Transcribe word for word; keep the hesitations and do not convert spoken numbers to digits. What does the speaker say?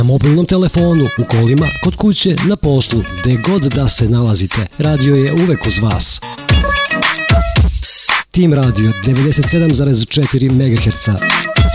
Na mobilnom telefonu, u kolima, kod kuće, na poslu, gde god da se nalazite, radio je uvek uz vas. Team Radio devedeset sedam zarez četiri megaherca.